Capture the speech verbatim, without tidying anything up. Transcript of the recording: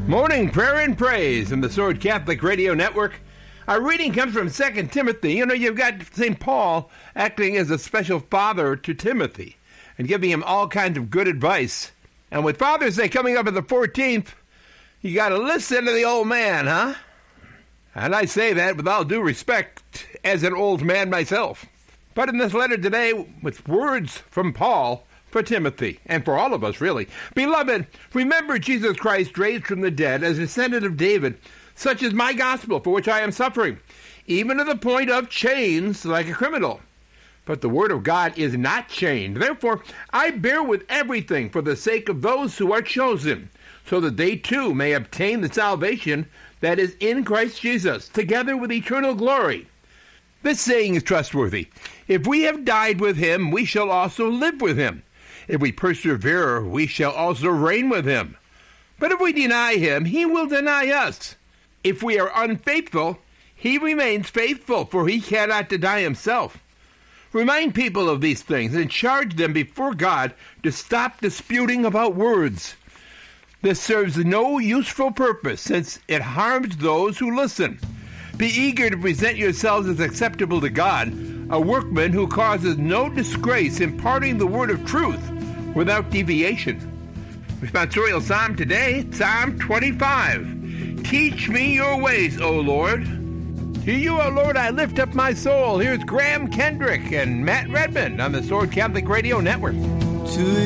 Morning prayer and praise in the Sword Catholic Radio Network. Our reading comes from Second Timothy. You know, you've got Saint Paul acting as a special father to Timothy and giving him all kinds of good advice. And with Father's Day coming up on the fourteenth, you got to listen to the old man, huh? And I say that with all due respect as an old man myself. But in this letter today, with words from Paul for Timothy, and for all of us, really. Beloved, remember Jesus Christ raised from the dead as a descendant of David. Such is my gospel, for which I am suffering, even to the point of chains like a criminal. But the word of God is not chained. Therefore, I bear with everything for the sake of those who are chosen, so that they too may obtain the salvation that is in Christ Jesus, together with eternal glory. This saying is trustworthy. If we have died with him, we shall also live with him. If we persevere, we shall also reign with him. But if we deny him, he will deny us. If we are unfaithful, he remains faithful, for he cannot deny himself. Remind people of these things and charge them before God to stop disputing about words. This serves no useful purpose, since it harms those who listen. Be eager to present yourselves as acceptable to God, a workman who causes no disgrace, imparting the word of truth without deviation. Responsorial Psalm today, Psalm twenty-five. Teach me your ways, O Lord. To you, O Lord, I lift up my soul. Here's Graham Kendrick and Matt Redmond on the Sword Catholic Radio Network. To